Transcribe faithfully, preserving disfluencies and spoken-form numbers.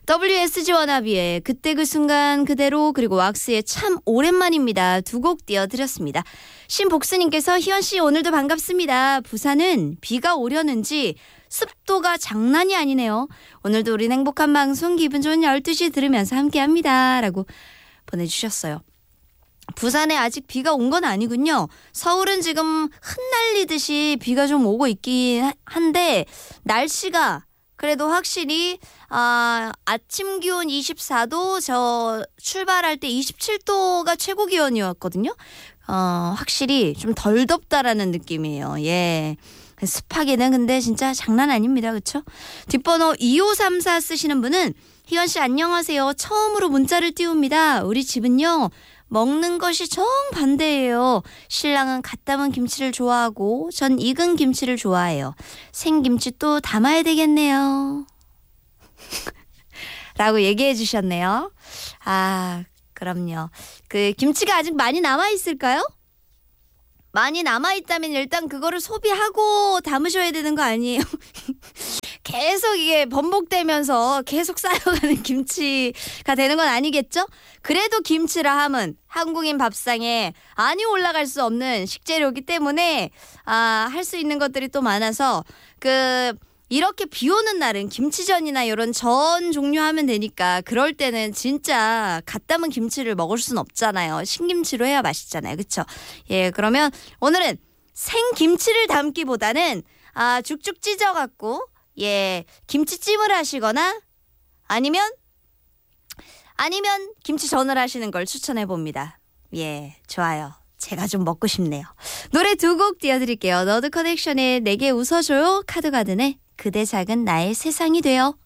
더블유에스지 워너비의 그때 그 순간 그대로, 그리고 왁스의 참 오랜만입니다. 두 곡 띄워드렸습니다. 신복스님께서 희원씨 오늘도 반갑습니다. 부산은 비가 오려는지 습도가 장난이 아니네요. 오늘도 우린 행복한 방송 기분 좋은 열두 시 들으면서 함께합니다. 라고 보내주셨어요. 부산에 아직 비가 온 건 아니군요. 서울은 지금 흩날리듯이 비가 좀 오고 있긴 한데 날씨가 그래도 확실히 아, 아침 기온 이십사 도, 저 출발할 때 이십칠 도가 최고 기온이었거든요. 어, 확실히 좀 덜 덥다라는 느낌이에요. 예. 습하기는 근데 진짜 장난 아닙니다. 그렇죠? 뒷번호 이오삼사 쓰시는 분은 희원씨 안녕하세요. 처음으로 문자를 띄웁니다. 우리 집은요. 먹는 것이 정반대예요. 신랑은 갓 담은 김치를 좋아하고 전 익은 김치를 좋아해요. 생김치 또 담아야 되겠네요. 라고 얘기해 주셨네요. 아, 그럼요. 그 김치가 아직 많이 남아있을까요? 많이 남아있다면 일단 그거를 소비하고 담으셔야 되는 거 아니에요? 계속 이게 번복되면서 계속 쌓여가는 김치가 되는 건 아니겠죠? 그래도 김치라 함은 한국인 밥상에 안이 올라갈 수 없는 식재료이기 때문에 아, 할 수 있는 것들이 또 많아서 그 이렇게 비 오는 날은 김치전이나 이런 전 종류 하면 되니까 그럴 때는 진짜 갓 담은 김치를 먹을 수는 없잖아요. 신김치로 해야 맛있잖아요. 그렇죠? 예, 그러면 오늘은 생김치를 담기보다는 아, 죽죽 찢어갖고 예, 김치찜을 하시거나 아니면 아니면 김치전을 하시는 걸 추천해 봅니다. 예, 좋아요. 제가 좀 먹고 싶네요. 노래 두 곡 띄워드릴게요. 너드 커넥션의 내게 웃어줘요. 카드가든의 그대 작은 나의 세상이 돼요.